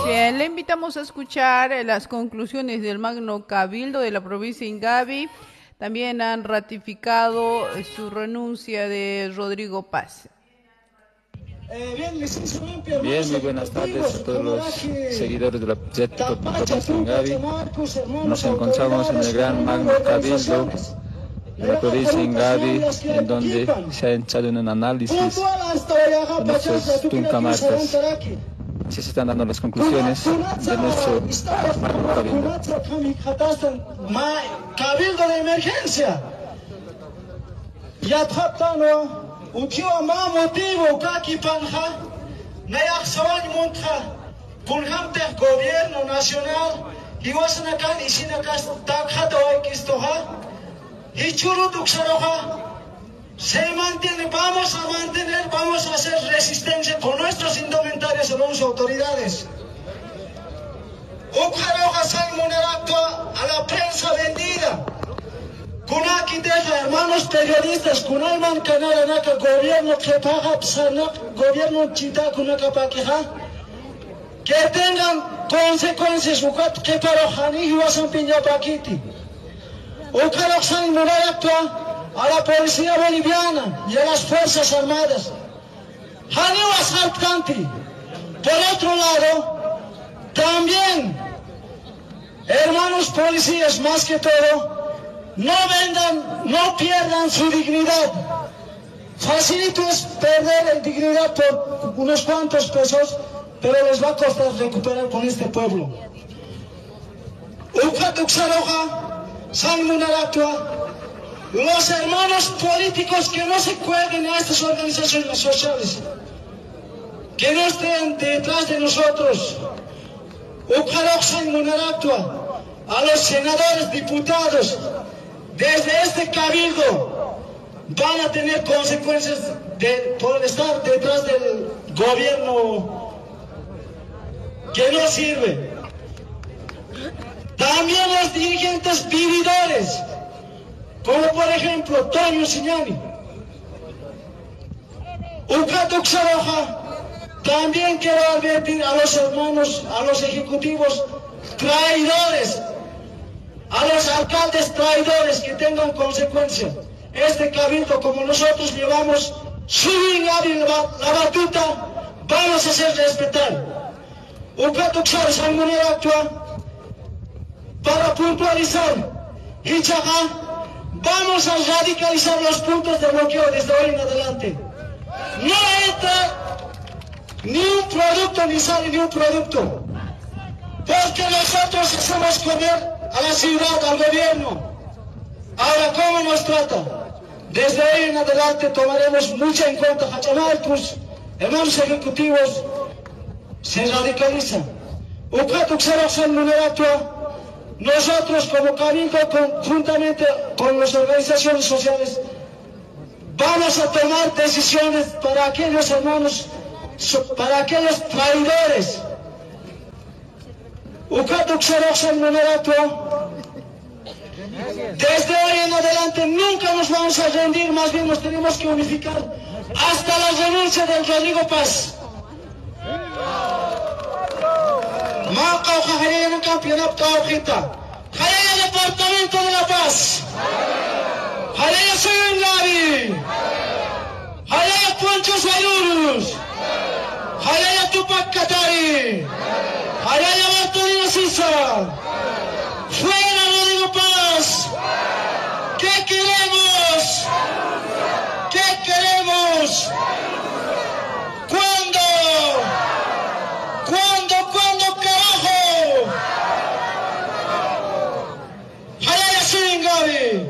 Bien, le invitamos a escuchar las conclusiones del Magno Cabildo de la provincia de Ingavi. También han ratificado su renuncia de Rodrigo Paz. Bien, muy buenas tardes a todos los seguidores de la provincia de Ingavi. Nos encontramos en el gran Magno Cabildo de la provincia de Ingavi, en donde se ha echado en un análisis de nuestros tuncamarcas. Así se están dando las conclusiones de nuestro Magno Cabildo. Cabildo de emergencia. Ya tratando. Ukiwa ma motivo ukaki panja, nayak sawan montra, kunhamte gobierno nacional, iwasanakan isinakas takhata waikistoha, hichuruduk saroha, se mantiene, vamos a mantener, vamos a hacer resistencia con nuestros indumentarios a las autoridades. Ukharoha san moneractua a la prensa vendida. Kunaki deja, hermanos periodistas, kunayman kanaranaka gobierno que paga gobierno chita kunaka paqueja, que tengan consecuencias ukat que parojani y wasan piña paquiti. Ukaroksan murar actua a la policía boliviana y a las fuerzas armadas. Hani wasaltanti. Por otro lado, también, hermanos policías, más que todo, no vendan, no pierdan su dignidad. Facilito es perder la dignidad por unos cuantos pesos, pero les va a costar recuperar con este pueblo. Los hermanos políticos que no se cuelguen a estas organizaciones sociales, que no estén detrás de nosotros. A los senadores, diputados, desde este cabildo van a tener consecuencias por estar detrás del gobierno que no sirve. También los dirigentes vividores, como por ejemplo Toño Siñani, Ucatuk Saroja. También quiero advertir a los hermanos, a los ejecutivos traidores, a los alcaldes traidores que tengan consecuencias. Este cabildo, como nosotros llevamos subir la batuta, vamos a hacer respetar. Para puntualizar, Ichaga, vamos a radicalizar los puntos de bloqueo desde hoy en adelante. No entra ni un producto ni sale ni un producto, porque nosotros hacemos comer a la ciudad, al gobierno. Ahora, ¿cómo nos trata? Desde hoy en adelante tomaremos mucho en cuenta. Hachamarcus, hermanos ejecutivos, se radicalizan. Nosotros como Cabildo, juntamente con las organizaciones sociales, vamos a tomar decisiones para aquellos hermanos, para aquellos traidores. Desde hoy en adelante nunca nos vamos a rendir, más bien nos tenemos que unificar hasta la renuncia del Rodrigo Paz. Departamento de la Paz. Jalaya Suyungavi. Jalaya Poncho Sayurus. Jalaya Tupac Katari. Jalaya Bartolina Sisa. ¡Fuera Rodrigo Paz! ¿Qué queremos? ¿Qué queremos? ¿Cuándo? Carajo? ¡Jalaya Suyungavi!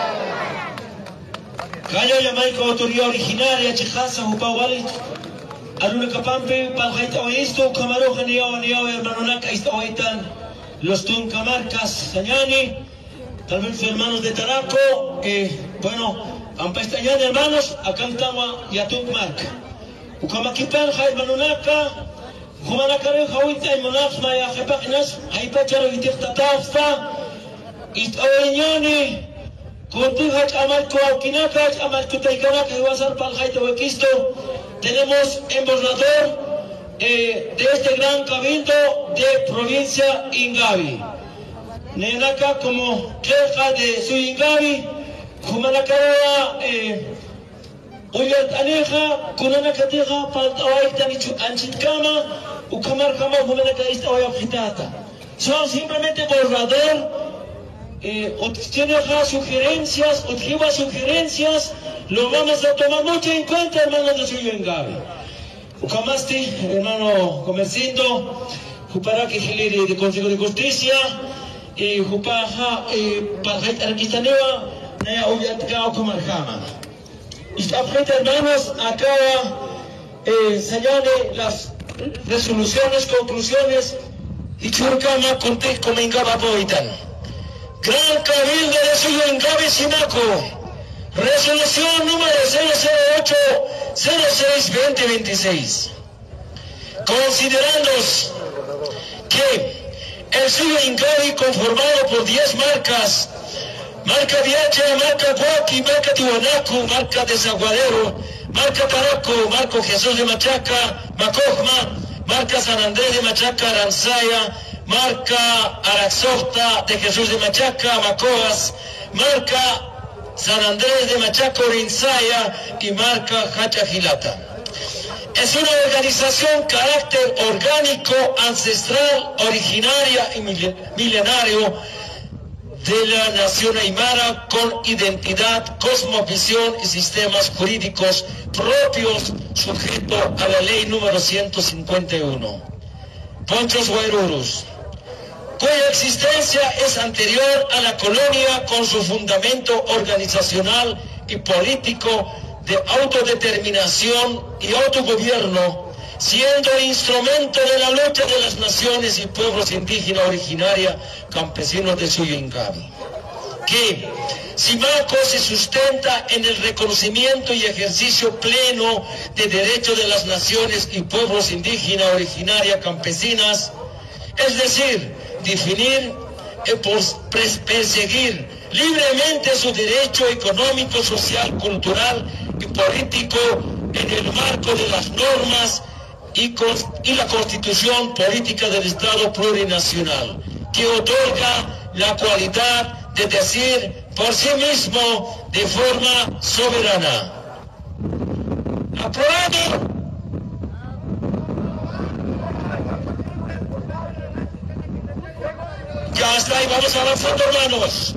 Jalaya Maico, autoridad originaria, Chihasa, Upau Valit. Aruna Capampe, Paljaita Oisto, Camaroja, Niao, Hermanonaka, Istaoitan, los Tuncamarcas, Sañani, tal vez hermanos de Taraco, bueno, Ampestañani, hermanos, Acantawa y Atunmarca. Ucamaquipan, Hermanonaka, Humanacare, Hawita, y Monaf, Maya, Hepakinas, Haipacharo, y Tirtatafta, Istaoiñani, Contuhach, Amalco, Aukinaka, Amalco, Taikanaka, y Wasar, Paljaita, Huequisto. Tenemos emboslador, de este gran cabildo de provincia Ingavi. Nenaka como queja de su Ingavi, Kumanakawa, Uyat Aneja, Kunanakateja, Paltawaitanichu Anchitkama, Ukamarkama, Humanakaista Oyapitata. Son simplemente borrador. Tiene sugerencias, sugerencias, lo vamos a tomar mucho en cuenta, hermanos de Suyo Ingavi. Ukamasti, hermano Comercindo, Jupara que Giliri de Consejo de Justicia, y Jupaja, Parjait Arquistaneva, Naya Uyatkao Comarjama. Y hermanos, acaba señale las resoluciones, conclusiones, y Churkama Conte como Ingaba Poitan. Gran Cabildo de Suyo Ingavi Simaco. Resolución número 008-06-2026. Considerando que el Suyo Ingavi, conformado por 10 marcas, marca Viacha, marca Guaki, marca Tiwanaku, marca Desaguadero, marca Paraco, marco Jesús de Machaca, Macojma, marca San Andrés de Machaca, Aranzaya, marca Araxorta de Jesús de Machaca, Macoas, marca San Andrés de Machaca, Orinsaya y marca Hachajilata. Es una organización carácter orgánico, ancestral, originaria y milenario de la nación aymara con identidad, cosmovisión y sistemas jurídicos propios sujeto a la ley número 151. Ponchos Guairurus, cuya existencia es anterior a la colonia con su fundamento organizacional y político de autodeterminación y autogobierno, siendo instrumento de la lucha de las naciones y pueblos indígenas originaria campesinos de Suyo Ingavi. Que Simaco se sustenta en el reconocimiento y ejercicio pleno de derechos de las naciones y pueblos indígenas originaria campesinas, es decir, definir perseguir libremente su derecho económico, social, cultural y político en el marco de las normas y la Constitución política del Estado plurinacional, que otorga la cualidad de decir por sí mismo de forma soberana. Aprobado. Ya está, y vamos avanzando, hermanos.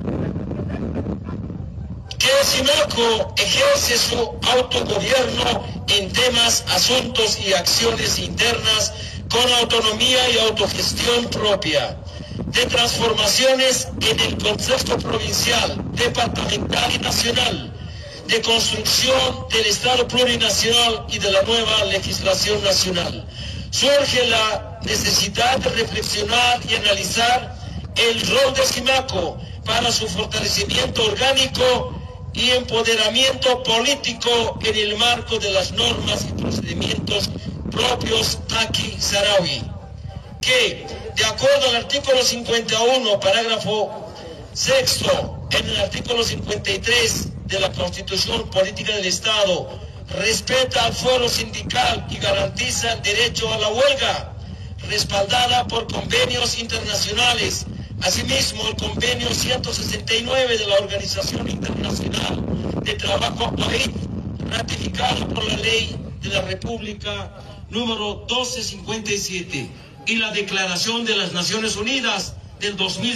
Que Simaco ejerce su autogobierno en temas, asuntos y acciones internas con autonomía y autogestión propia, de transformaciones en el contexto provincial, departamental y nacional, de construcción del Estado plurinacional y de la nueva legislación nacional. Surge la necesidad de reflexionar y analizar el rol de Simaco para su fortalecimiento orgánico y empoderamiento político en el marco de las normas y procedimientos propios Taqui Sarawi, que, de acuerdo al artículo 51, parágrafo 6, en el artículo 53 de la Constitución Política del Estado, respeta al fuero sindical y garantiza el derecho a la huelga, respaldada por convenios internacionales. Asimismo, el convenio 169 de la Organización Internacional de Trabajo OIT, ratificado por la Ley de la República número 1257 y la Declaración de las Naciones Unidas del 2000.